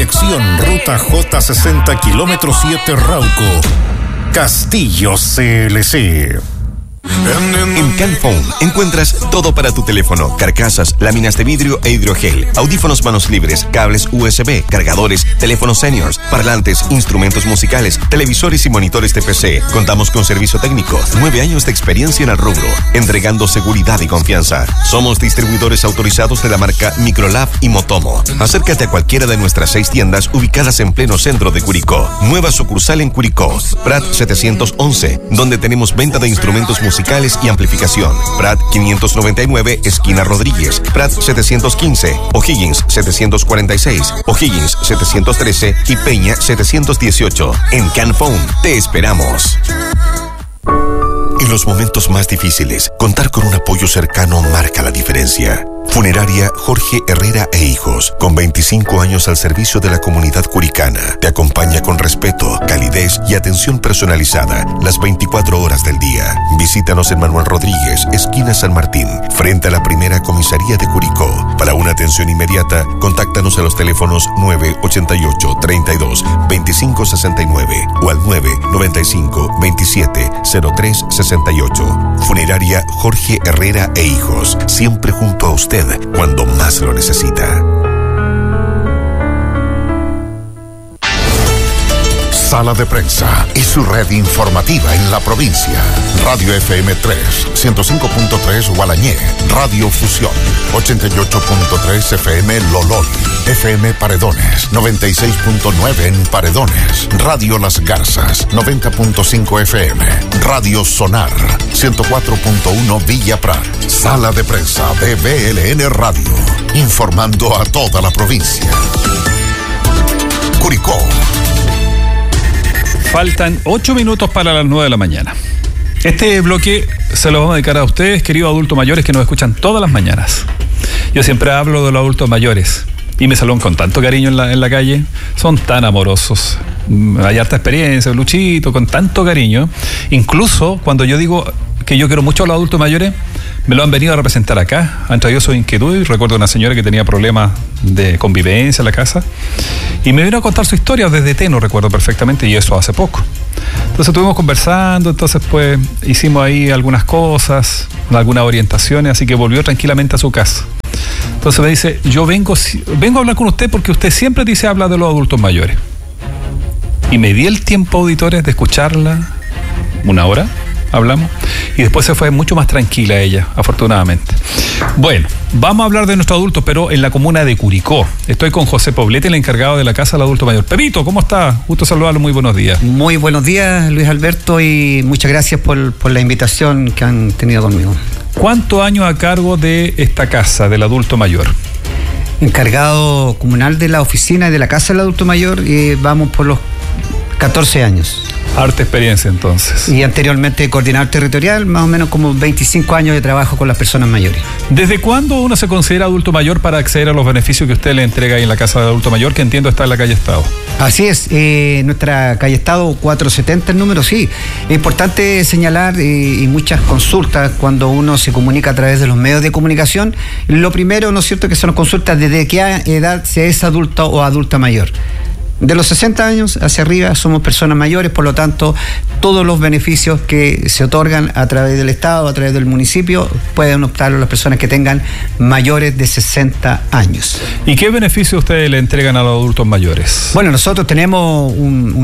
Dirección Ruta J60 kilómetro 7 Rauco. Castillo CLC. En Canphone encuentras todo para tu teléfono: carcasas, láminas de vidrio e hidrogel, audífonos manos libres, cables USB, cargadores, teléfonos seniors, parlantes, instrumentos musicales, televisores y monitores de PC. Contamos con servicio técnico, 9 años de experiencia en el rubro, entregando seguridad y confianza. Somos distribuidores autorizados de la marca Microlab y Motomo. Acércate a cualquiera de nuestras 6 tiendas ubicadas en pleno centro de Curicó. Nueva sucursal en Curicó, Prat 711, donde tenemos venta de instrumentos musicales y amplificación. Prat 599, esquina Rodríguez. Prat 715, O'Higgins 746, O'Higgins 713 y Peña 718. En Canphone te esperamos. En los momentos más difíciles, contar con un apoyo cercano marca la diferencia. Funeraria Jorge Herrera e Hijos, con 25 años al servicio de la comunidad curicana, te acompaña con respeto, calidez y atención personalizada las 24 horas del día. Visítanos en Manuel Rodríguez, esquina San Martín, frente a la primera comisaría de Curicó. Para una atención inmediata, contáctanos a los teléfonos 988 32 25 69 o al 995 27 03 68. Funeraria Jorge Herrera e Hijos, siempre junto a usted cuando más lo necesita. Sala de Prensa y su red informativa en la provincia. Radio FM 3, 105.3 Gualañé, Radio Fusión, 88.3 FM Lolol, FM Paredones, 96.9 en Paredones, Radio Las Garzas, 90.5 FM, Radio Sonar, 104.1 Villa Prat. Sala de Prensa de BLN Radio, informando a toda la provincia. Curicó. Faltan 8 minutos para las 9 de la mañana. Este bloque se lo vamos a dedicar a ustedes, queridos adultos mayores que nos escuchan todas las mañanas. Yo siempre hablo de los adultos mayores y me saludan con tanto cariño en la calle. Son tan amorosos. Hay harta experiencia, Luchito, con tanto cariño. Incluso cuando yo digo que yo quiero mucho a los adultos mayores, me lo han venido a representar acá, han traído su inquietud. Y recuerdo una señora que tenía problemas de convivencia en la casa y me vino a contar su historia desde Teno, recuerdo perfectamente, y eso hace poco. Entonces estuvimos conversando, entonces pues hicimos ahí algunas cosas, algunas orientaciones, así que volvió tranquilamente a su casa. Entonces me dice, yo vengo a hablar con usted porque usted siempre habla de los adultos mayores. Y me di el tiempo, auditores, de escucharla, 1 hora, hablamos, y después se fue mucho más tranquila ella, afortunadamente. Bueno, vamos a hablar de nuestros adultos, pero en la comuna de Curicó. Estoy con José Poblete, el encargado de la Casa del Adulto Mayor. Pepito, ¿cómo está? Gusto saludarlo, muy buenos días. Muy buenos días, Luis Alberto, y muchas gracias por la invitación que han tenido conmigo. ¿Cuántos años a cargo de esta Casa del Adulto Mayor? Encargado comunal de la oficina y de la Casa del Adulto Mayor, vamos por los 14 años. Harta experiencia entonces. Y anteriormente coordinador territorial, más o menos como 25 años de trabajo con las personas mayores. ¿Desde cuándo uno se considera adulto mayor para acceder a los beneficios que usted le entrega ahí en la Casa de Adulto Mayor, que entiendo está en la calle Estado? Así es, nuestra calle Estado 470 el número, sí. Es importante señalar, y muchas consultas cuando uno se comunica a través de los medios de comunicación, lo primero, ¿no es cierto?, que se nos consulta desde qué edad se es adulto o adulta mayor. De los 60 años hacia arriba somos personas mayores, por lo tanto, todos los beneficios que se otorgan a través del Estado, a través del municipio, pueden optar las personas que tengan mayores de 60 años. ¿Y qué beneficios ustedes le entregan a los adultos mayores? Bueno, nosotros tenemos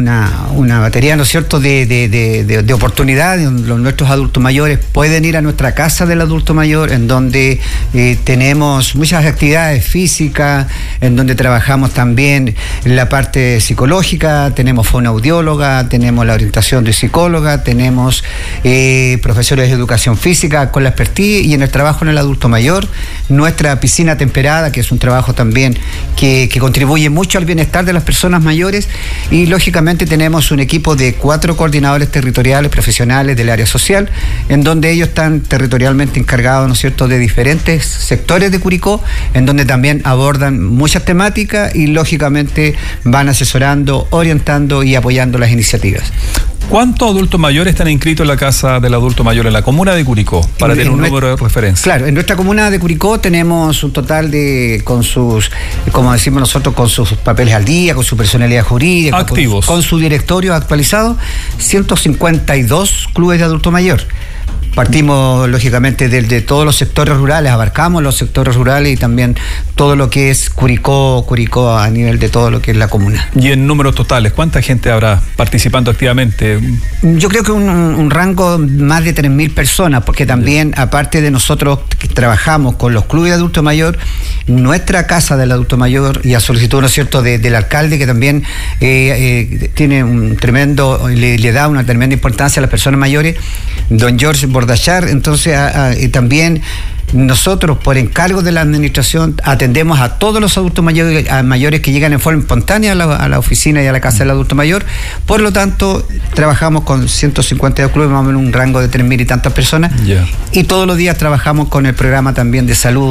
una batería, ¿no es cierto?, de oportunidades. Nuestros adultos mayores pueden ir a nuestra Casa del Adulto Mayor, en donde tenemos muchas actividades físicas, en donde trabajamos también en la parte psicológica, tenemos fonoaudióloga, tenemos la orientación de psicóloga, tenemos profesores de educación física con la expertise, y en el trabajo en el adulto mayor, nuestra piscina temperada, que es un trabajo también que contribuye mucho al bienestar de las personas mayores, y lógicamente tenemos un equipo de 4 coordinadores territoriales profesionales del área social, en donde ellos están territorialmente encargados, ¿no es cierto?, de diferentes sectores de Curicó, en donde también abordan muchas temáticas y lógicamente van asesorando, orientando y apoyando las iniciativas. ¿Cuántos adultos mayores están inscritos en la Casa del Adulto Mayor en la comuna de Curicó? Para tener un número de referencia. Claro, en nuestra comuna de Curicó tenemos un total de, con sus, como decimos nosotros, con sus papeles al día, con su personalidad jurídica, activos, con su directorio actualizado, 152 clubes de adulto mayor. Partimos, lógicamente, de todos los sectores rurales, abarcamos los sectores rurales y también todo lo que es Curicó a nivel de todo lo que es la comuna. ¿Y en números totales, cuánta gente habrá participando activamente? Yo creo que un rango más de 3.000 personas, porque también, aparte de nosotros que trabajamos con los clubes de adulto mayor, nuestra Casa del Adulto Mayor, y a solicitud, ¿no es cierto?, del alcalde, que también tiene un tremendo, le da una tremenda importancia a las personas mayores, don George Bordachar. Entonces también nosotros, por encargo de la administración, atendemos a todos los adultos mayores que llegan en forma espontánea a la oficina y a la Casa del Adulto Mayor. Por lo tanto, trabajamos con 152 clubes, más o menos un rango de 3.000 y tantas personas. Yeah. Y todos los días trabajamos con el programa también de salud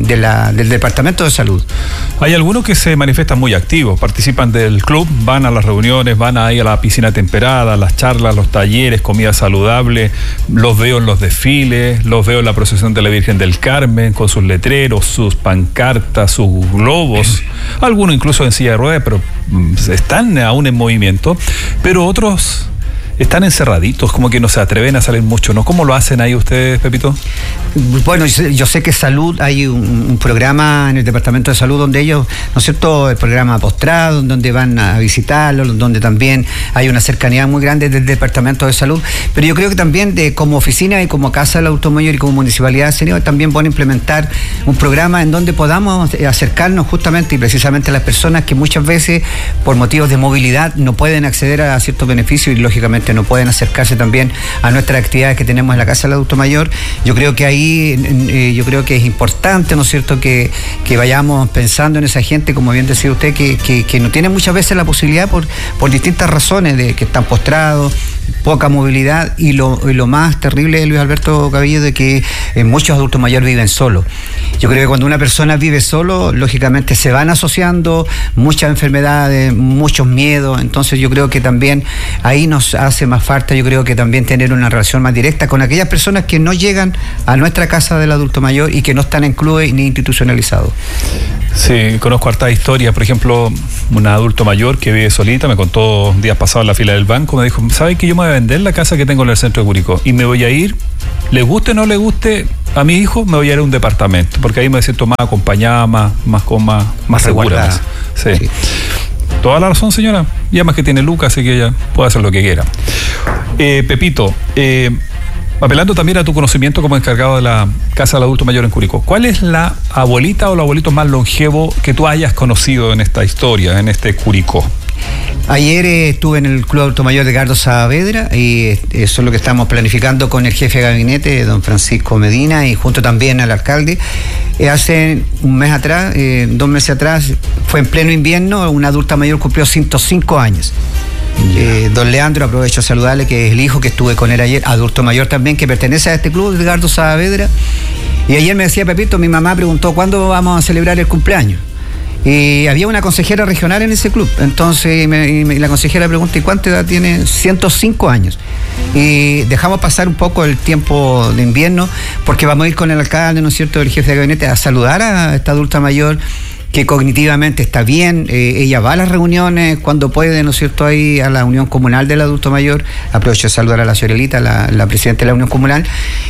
del Departamento de Salud. Hay algunos que se manifiestan muy activos, participan del club, van a las reuniones, van ahí a la piscina temperada, las charlas, los talleres, comida saludable, los veo en los desfiles, los veo en la procesión de la Virgen del Carmen, con sus letreros, sus pancartas, sus globos, algunos incluso en silla de ruedas, pero están aún en movimiento, pero otros están encerraditos, como que no se atreven a salir mucho, ¿no? ¿Cómo lo hacen ahí ustedes, Pepito? Bueno, yo sé que salud, hay un programa en el Departamento de Salud donde ellos, ¿no es cierto?, el programa postrado, donde van a visitarlos, donde también hay una cercanía muy grande del Departamento de Salud, pero yo creo que también como oficina y como Casa del Adulto Mayor y como Municipalidad, señor, también van a implementar un programa en donde podamos acercarnos justamente y precisamente a las personas que muchas veces, por motivos de movilidad, no pueden acceder a ciertos beneficios y lógicamente no pueden acercarse también a nuestras actividades que tenemos en la Casa del Adulto Mayor. Yo creo que ahí, yo creo que es importante, ¿no es cierto?, que vayamos pensando en esa gente, como bien decía usted, que no tiene muchas veces la posibilidad por distintas razones, de que están postrados, poca movilidad, y lo más terrible, Luis Alberto Cabillo, de que muchos adultos mayores viven solos. Yo creo que cuando una persona vive solo, lógicamente se van asociando muchas enfermedades, muchos miedos. Entonces yo creo que también ahí nos hace más falta, yo creo que también tener una relación más directa con aquellas personas que no llegan a nuestra Casa del Adulto Mayor y que no están en clubes ni institucionalizados. Sí, conozco harta historia. Por ejemplo, un adulto mayor que vive solita, me contó días pasados en la fila del banco, me dijo, ¿sabes que yo me voy a vender la casa que tengo en el centro de Curicó y me voy a ir, le guste o no le guste a mi hijo, me voy a ir a un departamento, porque ahí me siento más acompañada, más segura? Sí. Sí. Toda la razón, señora. Y además que tiene Lucas, así que ella puede hacer lo que quiera. Pepito, apelando también a tu conocimiento como encargado de la Casa del Adulto Mayor en Curicó, ¿cuál es la abuelita o el abuelito más longevo que tú hayas conocido en esta historia, en este Curicó? Ayer estuve en el Club Adulto Mayor de Edgardo Saavedra y eso es lo que estamos planificando con el jefe de gabinete, don Francisco Medina, y junto también al alcalde. Hace un mes atrás, 2 meses atrás, fue en pleno invierno, una adulta mayor cumplió 105 años. Don Leandro, aprovecho a saludarle, que es el hijo que estuve con él ayer, adulto mayor también, que pertenece a este club de Edgardo Saavedra. Y ayer me decía, Pepito, mi mamá preguntó, ¿cuándo vamos a celebrar el cumpleaños? Y había una consejera regional en ese club. Entonces la consejera pregunta, ¿y cuánta edad tiene? 105 años. Y dejamos pasar un poco el tiempo de invierno, porque vamos a ir con el alcalde, ¿no es cierto?, el jefe de gabinete, a saludar a esta adulta mayor que cognitivamente está bien. Ella va a las reuniones cuando puede, ¿no es cierto?, ahí a la Unión Comunal del Adulto Mayor. Aprovecho de saludar a la señora Elita, la presidenta de la Unión Comunal,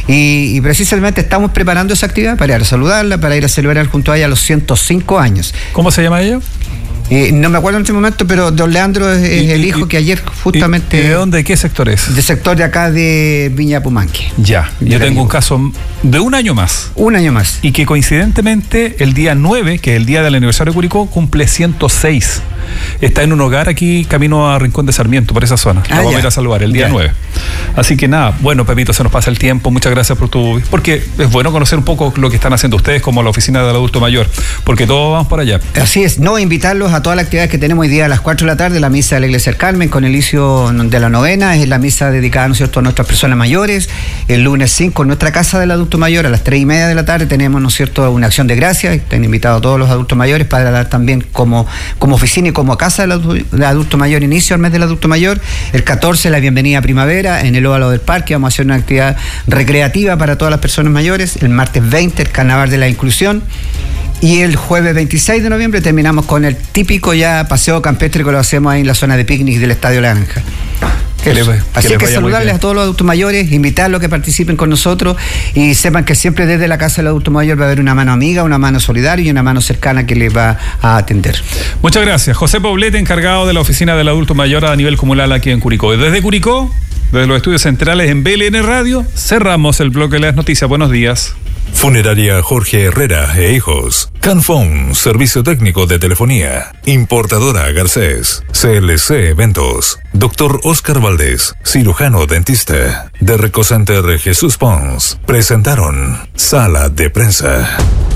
y precisamente estamos preparando esa actividad para ir a saludarla, para ir a celebrar junto a ella los 105 años. ¿Cómo se llama ella? No me acuerdo en este momento, pero don Leandro es el hijo que ayer justamente... ¿De dónde? ¿Qué sector es? De sector de acá de Viña Pumanque. Ya, yo tengo un caso de un año más. Un año más. Y que coincidentemente el día 9, que es el día del aniversario de Curicó, cumple 106. Está en un hogar aquí, camino a Rincón de Sarmiento, por esa zona. La vamos a ir a saludar el día 9. Así que nada, bueno, Pepito, se nos pasa el tiempo. Muchas gracias por porque es bueno conocer un poco lo que están haciendo ustedes como la Oficina del Adulto Mayor, porque todos vamos para allá. Así es, invitarlos a todas las actividades que tenemos hoy día a las 4 de la tarde, la misa de la Iglesia del Carmen con el inicio de la novena, es la misa dedicada, ¿no es cierto?, a nuestras personas mayores. El lunes 5, en nuestra Casa del Adulto Mayor, a las 3:30 de la tarde, tenemos, ¿no es cierto?, una acción de gracias. Están invitados todos los adultos mayores para dar también como oficina y como Casa del Adulto Mayor, inicio al mes del adulto mayor. El 14, la bienvenida a primavera en el óvalo del parque. Vamos a hacer una actividad recreativa para todas las personas mayores. El martes 20, el Carnaval de la Inclusión. Y el jueves 26 de noviembre terminamos con el típico ya paseo campestre que lo hacemos ahí en la zona de picnic del Estadio La Granja. Así que saludarles a todos los adultos mayores, invitarlos a que participen con nosotros y sepan que siempre desde la Casa del Adulto Mayor va a haber una mano amiga, una mano solidaria y una mano cercana que les va a atender. Muchas gracias. José Poblete, encargado de la Oficina del Adulto Mayor a nivel comunal aquí en Curicó. Desde Curicó, desde los estudios centrales en BLN Radio, cerramos el bloque de las noticias. Buenos días. Funeraria Jorge Herrera e Hijos. Canfón, servicio técnico de telefonía. Importadora Garcés. CLC Eventos. Doctor Oscar Valdés, cirujano dentista. De Recocenter Jesús Pons. Presentaron Sala de Prensa.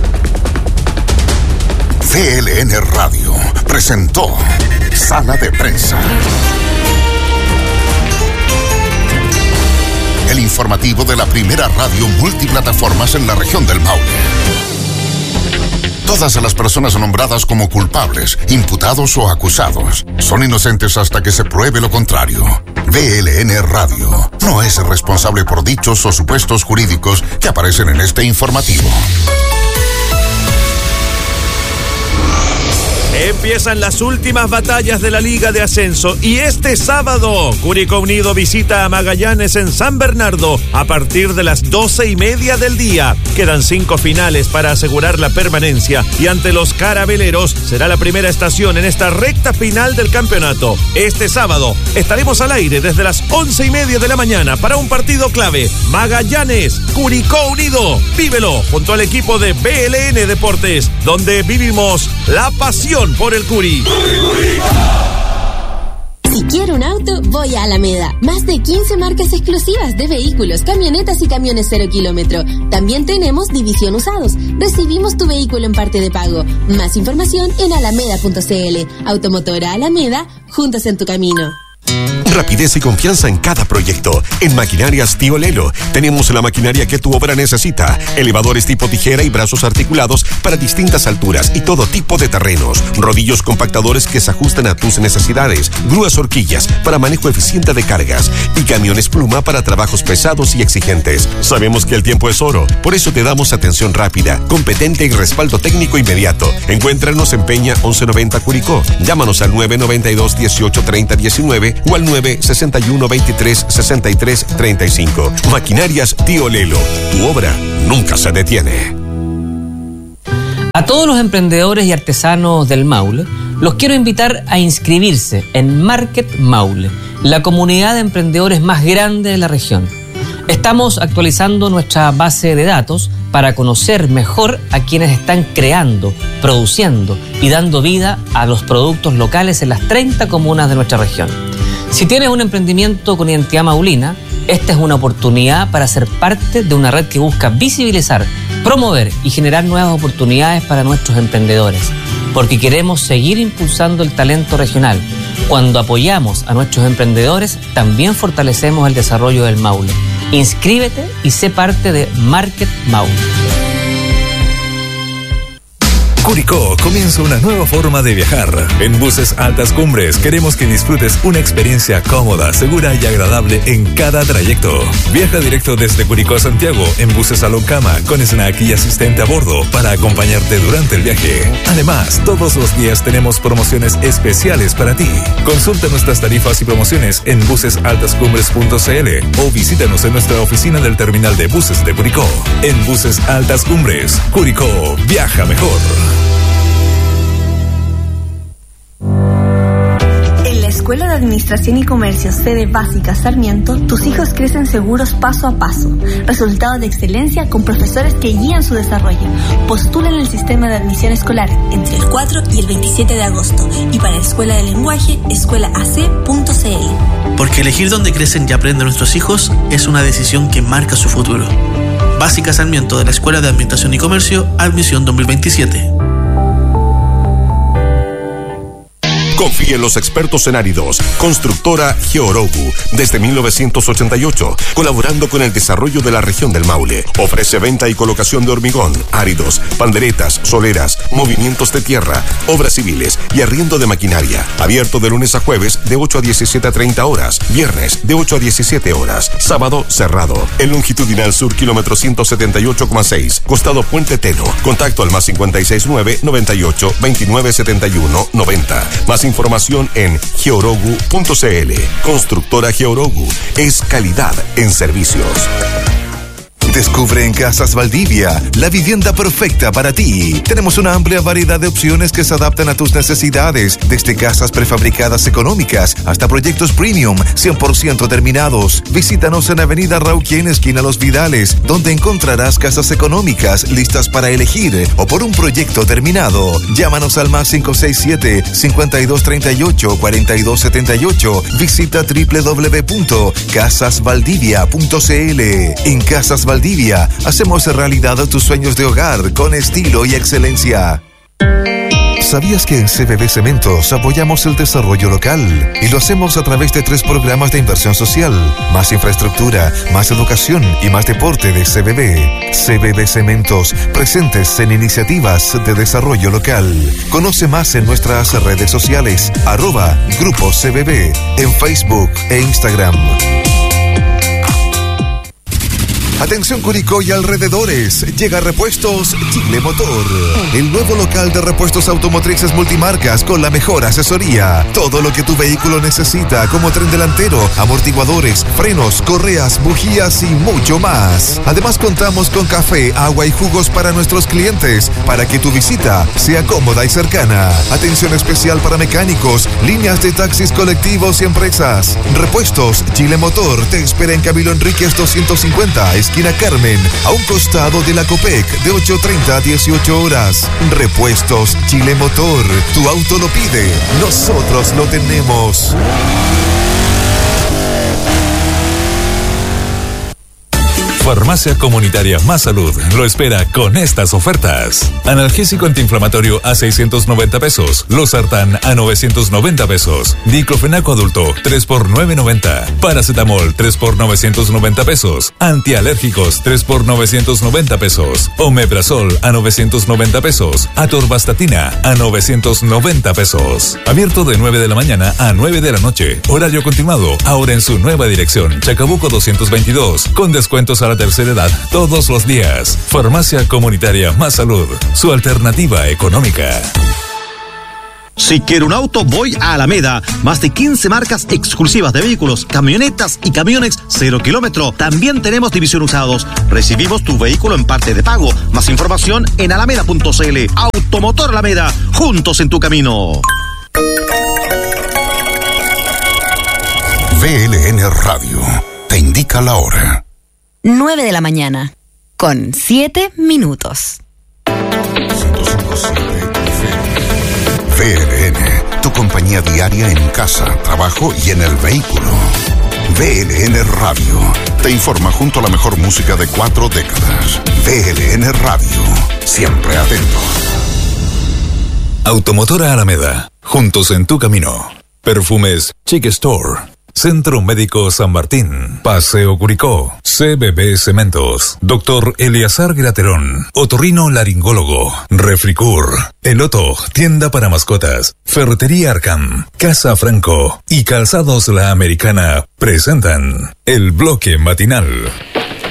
BLN Radio presentó Sala de Prensa. El informativo de la primera radio multiplataformas en la región del Maule. Todas las personas nombradas como culpables, imputados o acusados son inocentes hasta que se pruebe lo contrario. BLN Radio no es responsable por dichos o supuestos jurídicos que aparecen en este informativo. Empiezan las últimas batallas de la Liga de Ascenso y este sábado Curicó Unido visita a Magallanes en San Bernardo a partir de las 12:30 del día. Quedan 5 finales para asegurar la permanencia y ante los carabeleros será la primera estación en esta recta final del campeonato. Este sábado estaremos al aire desde las 11:30 de la mañana para un partido clave. Magallanes, Curicó Unido, vívelo junto al equipo de BLN Deportes, donde vivimos la pasión por el Curi. Si quiero un auto, voy a Alameda. Más de 15 marcas exclusivas de vehículos, camionetas y camiones 0 kilómetro. También tenemos división usados. Recibimos tu vehículo en parte de pago. Más información en alameda.cl. Automotora Alameda, juntos en tu camino. Rapidez y confianza en cada proyecto. En Maquinarias Tío Lelo tenemos la maquinaria que tu obra necesita. Elevadores tipo tijera y brazos articulados para distintas alturas y todo tipo de terrenos. Rodillos compactadores que se ajustan a tus necesidades. Grúas horquillas para manejo eficiente de cargas. Y camiones pluma para trabajos pesados y exigentes. Sabemos que el tiempo es oro. Por eso te damos atención rápida, competente y respaldo técnico inmediato. Encuéntranos en Peña 1190 Curicó. Llámanos al 992 18 30 19 o al 961 23 63 35. Maquinarias Tío Lelo. Tu obra nunca se detiene. A todos los emprendedores y artesanos del Maule, los quiero invitar a inscribirse en Market Maule, la comunidad de emprendedores más grande de la región. Estamos actualizando nuestra base de datos para conocer mejor a quienes están creando, produciendo y dando vida a los productos locales en las 30 comunas de nuestra región. Si tienes un emprendimiento con identidad maulina, esta es una oportunidad para ser parte de una red que busca visibilizar, promover y generar nuevas oportunidades para nuestros emprendedores, porque queremos seguir impulsando el talento regional. Cuando apoyamos a nuestros emprendedores, también fortalecemos el desarrollo del Maule. Inscríbete y sé parte de Market Maule. Curicó comienza una nueva forma de viajar. En Buses Altas Cumbres queremos que disfrutes una experiencia cómoda, segura y agradable en cada trayecto. Viaja directo desde Curicó a Santiago en Buses Aloncama con snack y asistente a bordo para acompañarte durante el viaje. Además, todos los días tenemos promociones especiales para ti. Consulta nuestras tarifas y promociones en busesaltascumbres.cl o visítanos en nuestra oficina del terminal de buses de Curicó. En Buses Altas Cumbres, Curicó, viaja mejor. Escuela de Administración y Comercio, sede básica Sarmiento, tus hijos crecen seguros paso a paso. Resultados de excelencia con profesores que guían su desarrollo. Postula en el sistema de admisión escolar entre el 4 y el 27 de agosto. Y para la Escuela de Lenguaje, escuelaac.cl. Porque elegir dónde crecen y aprenden nuestros hijos es una decisión que marca su futuro. Básica Sarmiento de la Escuela de Administración y Comercio, admisión 2027. Confíe en los expertos en áridos. Constructora Georogu, desde 1988, colaborando con el desarrollo de la región del Maule. Ofrece venta y colocación de hormigón, áridos, panderetas, soleras, movimientos de tierra, obras civiles y arriendo de maquinaria. Abierto de lunes a jueves de 8 a 17 a 30 horas, viernes de 8 a 17 horas, sábado cerrado. En Longitudinal Sur, kilómetro 178,6, costado Puente Teno. Contacto al +569 98 29 71 90. Más información en georogu.cl. Constructora Georogu es calidad en servicios. Descubre en Casas Valdivia la vivienda perfecta para ti. Tenemos una amplia variedad de opciones que se adaptan a tus necesidades, desde casas prefabricadas económicas hasta proyectos premium 100% terminados. Visítanos en Avenida Rauquien, esquina Los Vidales, donde encontrarás casas económicas listas para elegir o por un proyecto terminado. Llámanos al +567-5238-4278. Visita www.casasvaldivia.cl. En Casas Valdivia hacemos realidad tus sueños de hogar con estilo y excelencia. ¿Sabías que en CBB Cementos apoyamos el desarrollo local? Y lo hacemos a través de 3 programas de inversión social: más infraestructura, más educación y más deporte de CBB. CBB Cementos, presentes en iniciativas de desarrollo local. Conoce más en nuestras redes sociales, @Grupo CBB, en Facebook e Instagram. Atención Curicó y alrededores, llega Repuestos Chile Motor, el nuevo local de repuestos automotrices multimarcas con la mejor asesoría. Todo lo que tu vehículo necesita, como tren delantero, amortiguadores, frenos, correas, bujías y mucho más. Además contamos con café, agua y jugos para nuestros clientes, para que tu visita sea cómoda y cercana. Atención especial para mecánicos, líneas de taxis colectivos y empresas. Repuestos Chile Motor te espera en Camilo Enríquez 250, esquina Carmen, a un costado de la Copec, de 8:30 a 18 horas. Repuestos Chile Motor. Tu auto lo pide, nosotros lo tenemos. Farmacia Comunitaria Más Salud lo espera con estas ofertas. Analgésico antiinflamatorio a 690 pesos. Losartán a 990 pesos. Diclofenaco adulto 3 por 990. Paracetamol 3 por 990 pesos. Antialérgicos 3 por 990 pesos. Omeprazol a 990 pesos. Atorvastatina a 990 pesos. Abierto de 9 de la mañana a 9 de la noche. Horario continuado, ahora en su nueva dirección, Chacabuco 222, con descuentos a la tercera edad todos los días. Farmacia Comunitaria Más Salud, su alternativa económica. Si quiero un auto, voy a Alameda. Más de 15 marcas exclusivas de vehículos, camionetas y camiones 0 kilómetro. También tenemos división usados. Recibimos tu vehículo en parte de pago. Más información en alameda.cl. Automotor Alameda, juntos en tu camino. VLN Radio te indica la hora. 9 de la mañana, con 7 minutos. 105.7 VLN, tu compañía diaria en casa, trabajo y en el vehículo. VLN Radio te informa junto a la mejor música de 4 décadas. VLN Radio, siempre atento. Automotora Alameda, juntos en tu camino. Perfumes Chic Store. Centro Médico San Martín, Paseo Curicó, CBB Cementos, Dr. Eleazar Graterón, Otorrino Laringólogo, Refricur, Eloto, tienda para mascotas, Ferretería Arcam, Casa Franco y Calzados La Americana presentan el bloque matinal.